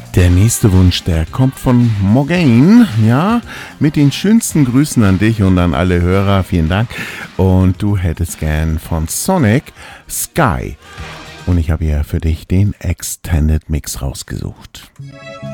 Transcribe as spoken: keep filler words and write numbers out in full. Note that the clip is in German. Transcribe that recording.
Der nächste Wunsch, der kommt von Morgaine, ja, mit den schönsten Grüßen an dich und an alle Hörer, vielen Dank. Und du hättest gern von Sonic Sky. Und ich habe ja für dich den Extended Mix rausgesucht.